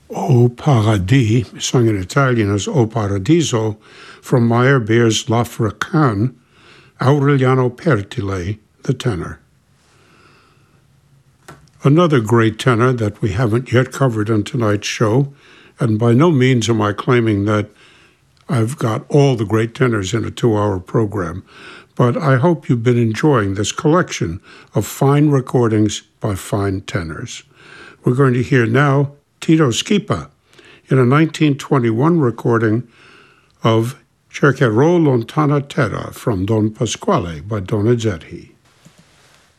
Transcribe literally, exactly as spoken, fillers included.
O Paradis, sung in Italian as O Paradiso, from Meyerbeer's L'Africaine, Aureliano Pertile, the tenor. Another great tenor that we haven't yet covered on tonight's show, and by no means am I claiming that I've got all the great tenors in a two-hour program, but I hope you've been enjoying this collection of fine recordings by fine tenors. We're going to hear now Tito Schipa in a nineteen twenty-one recording of Cercherò lontana terra from Don Pasquale by Donizetti.